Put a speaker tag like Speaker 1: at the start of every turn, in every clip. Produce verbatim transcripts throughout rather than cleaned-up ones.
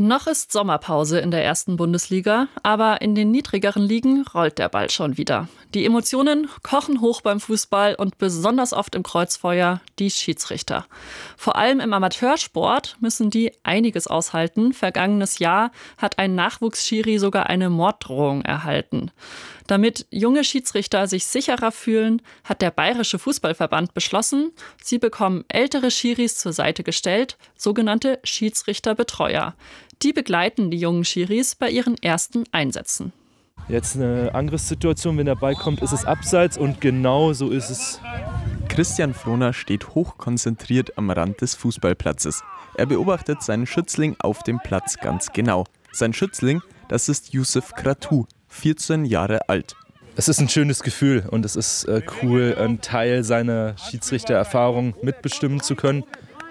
Speaker 1: Noch ist Sommerpause in der ersten Bundesliga, aber in den niedrigeren Ligen rollt der Ball schon wieder. Die Emotionen kochen hoch beim Fußball und besonders oft im Kreuzfeuer die Schiedsrichter. Vor allem im Amateursport müssen die einiges aushalten. Vergangenes Jahr hat ein Nachwuchsschiri sogar eine Morddrohung erhalten. Damit junge Schiedsrichter sich sicherer fühlen, hat der Bayerische Fußballverband beschlossen, sie bekommen ältere Schiris zur Seite gestellt, sogenannte Schiedsrichterbetreuer. Die begleiten die jungen Schiris bei ihren ersten Einsätzen.
Speaker 2: Jetzt eine Angriffssituation, wenn der Ball kommt, ist es abseits und genau so ist es.
Speaker 3: Christian Frohner steht hochkonzentriert am Rand des Fußballplatzes. Er beobachtet seinen Schützling auf dem Platz ganz genau. Sein Schützling, das ist Youssef Kratou, vierzehn Jahre alt.
Speaker 2: Es ist ein schönes Gefühl und es ist äh, cool, einen Teil seiner Schiedsrichtererfahrung mitbestimmen zu können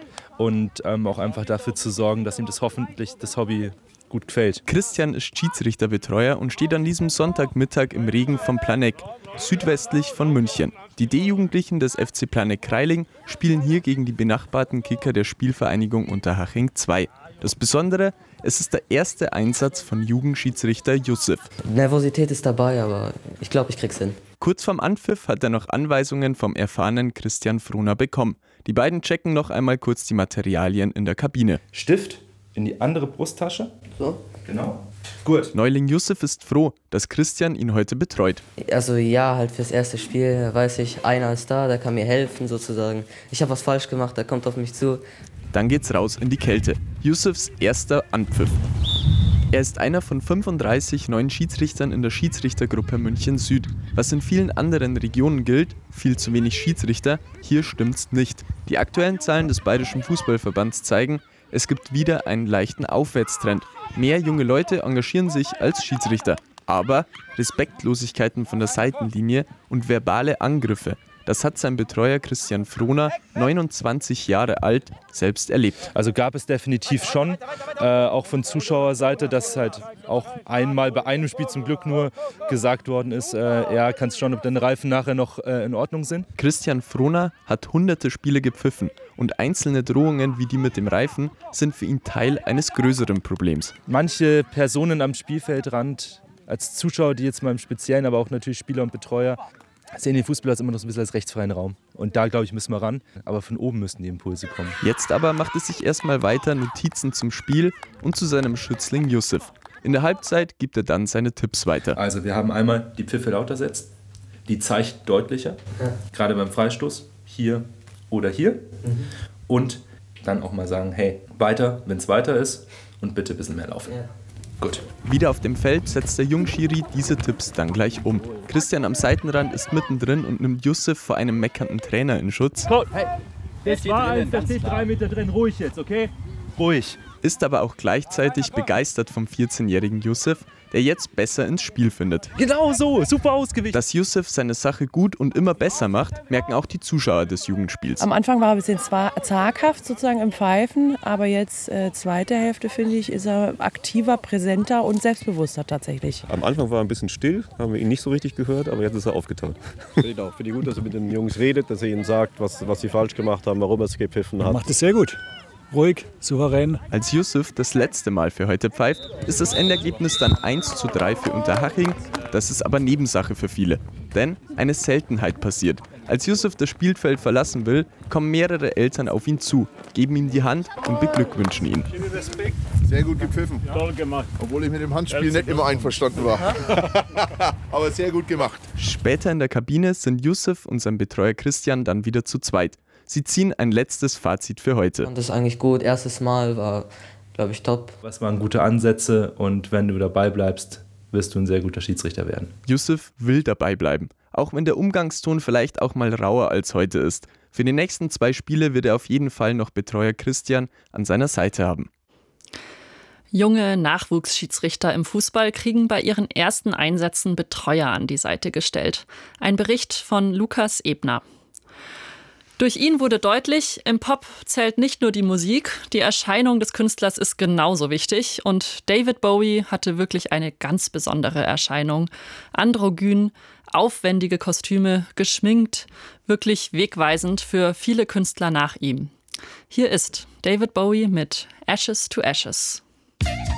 Speaker 2: und ähm, auch einfach dafür zu sorgen, dass ihm das hoffentlich das Hobby gut gefällt.
Speaker 3: Christian ist Schiedsrichterbetreuer und steht an diesem Sonntagmittag im Regen vom Planegg, südwestlich von München. Die D-Jugendlichen des F C Planegg-Kreiling spielen hier gegen die benachbarten Kicker der Spielvereinigung Unterhaching zwei. Das Besondere, es ist der erste Einsatz von Jugendschiedsrichter Youssef.
Speaker 4: Nervosität ist dabei, aber ich glaube, ich krieg's hin.
Speaker 3: Kurz vorm Anpfiff hat er noch Anweisungen vom erfahrenen Christian Frohner bekommen. Die beiden checken noch einmal kurz die Materialien in der Kabine.
Speaker 2: Stift in die andere Brusttasche.
Speaker 4: So.
Speaker 2: Genau. Gut.
Speaker 3: Neuling Youssef ist froh, dass Christian ihn heute betreut.
Speaker 4: Also ja, halt fürs erste Spiel weiß ich, einer ist da, der kann mir helfen sozusagen. Ich habe was falsch gemacht, der kommt auf mich zu.
Speaker 3: Dann geht's raus in die Kälte. Youssefs erster Anpfiff. Er ist einer von fünfunddreißig neuen Schiedsrichtern in der Schiedsrichtergruppe München Süd. Was in vielen anderen Regionen gilt, viel zu wenig Schiedsrichter, hier stimmt's nicht. Die aktuellen Zahlen des Bayerischen Fußballverbands zeigen, es gibt wieder einen leichten Aufwärtstrend. Mehr junge Leute engagieren sich als Schiedsrichter. Aber Respektlosigkeiten von der Seitenlinie und verbale Angriffe, das hat sein Betreuer Christian Frohner, neunundzwanzig Jahre alt, selbst erlebt.
Speaker 2: Also gab es definitiv schon, äh, auch von Zuschauerseite, dass halt auch einmal bei einem Spiel zum Glück nur gesagt worden ist, äh, ja, kannst schauen, ob deine Reifen nachher noch äh, in Ordnung sind.
Speaker 3: Christian Frohner hat hunderte Spiele gepfiffen und einzelne Drohungen wie die mit dem Reifen sind für ihn Teil eines größeren Problems.
Speaker 2: Manche Personen am Spielfeldrand, als Zuschauer, die jetzt mal im Speziellen, aber auch natürlich Spieler und Betreuer, sehen den Fußballplatz immer noch so ein bisschen als rechtsfreien Raum. Und da, glaube ich, müssen wir ran. Aber von oben müssen die Impulse kommen.
Speaker 3: Jetzt aber macht es sich erstmal weiter Notizen zum Spiel und zu seinem Schützling Youssef. In der Halbzeit gibt er dann seine Tipps weiter.
Speaker 2: Also wir haben einmal die Pfiffe lauter setzt, die Zeichen deutlicher, ja. Gerade beim Freistoß, hier oder hier. Mhm. Und dann auch mal sagen, hey, weiter, wenn es weiter ist und bitte ein bisschen mehr laufen. Ja. Gut.
Speaker 3: Wieder auf dem Feld setzt der Jungschiri diese Tipps dann gleich um. Christian am Seitenrand ist mittendrin und nimmt Youssef vor einem meckernden Trainer in Schutz.
Speaker 5: Hey, das war eins, da steht drei Meter drin. Ruhig jetzt, okay?
Speaker 2: Ruhig.
Speaker 3: Ist aber auch gleichzeitig begeistert vom vierzehnjährigen Youssef, der jetzt besser ins Spiel findet.
Speaker 2: Genau so, super ausgewichen.
Speaker 3: Dass Youssef seine Sache gut und immer besser macht, merken auch die Zuschauer des Jugendspiels.
Speaker 6: Am Anfang war er ein bisschen zaghaft sozusagen im Pfeifen, aber jetzt äh, zweite Hälfte, finde ich, ist er aktiver, präsenter und selbstbewusster tatsächlich.
Speaker 7: Am Anfang war er ein bisschen still, haben wir ihn nicht so richtig gehört, aber jetzt ist er aufgetaut. Finde ich auch. Finde ich gut, dass er mit den Jungs redet, dass er ihnen sagt, was, was sie falsch gemacht haben, warum er es gepfiffen hat.
Speaker 5: Er macht es sehr gut. Ruhig, souverän.
Speaker 3: Als Youssef das letzte Mal für heute pfeift, ist das Endergebnis dann eins zu drei für Unterhaching. Das ist aber Nebensache für viele. Denn eine Seltenheit passiert. Als Youssef das Spielfeld verlassen will, kommen mehrere Eltern auf ihn zu, geben ihm die Hand und beglückwünschen ihn.
Speaker 8: Sehr gut gepfiffen.
Speaker 5: Toll gemacht.
Speaker 8: Obwohl ich mit dem Handspiel nicht immer einverstanden war. Aber sehr gut gemacht.
Speaker 3: Später in der Kabine sind Youssef und sein Betreuer Christian dann wieder zu zweit. Sie ziehen ein letztes Fazit für heute.
Speaker 4: Und das ist eigentlich gut. Erstes Mal war, glaube ich, top.
Speaker 2: Was waren gute Ansätze und wenn du dabei bleibst, wirst du ein sehr guter Schiedsrichter werden.
Speaker 3: Youssef will dabei bleiben, auch wenn der Umgangston vielleicht auch mal rauer als heute ist. Für die nächsten zwei Spiele wird er auf jeden Fall noch Betreuer Christian an seiner Seite haben.
Speaker 1: Junge Nachwuchsschiedsrichter im Fußball kriegen bei ihren ersten Einsätzen Betreuer an die Seite gestellt. Ein Bericht von Lukas Ebner. Durch ihn wurde deutlich, im Pop zählt nicht nur die Musik, die Erscheinung des Künstlers ist genauso wichtig und David Bowie hatte wirklich eine ganz besondere Erscheinung. Androgyn, aufwendige Kostüme, geschminkt, wirklich wegweisend für viele Künstler nach ihm. Hier ist David Bowie mit Ashes to Ashes.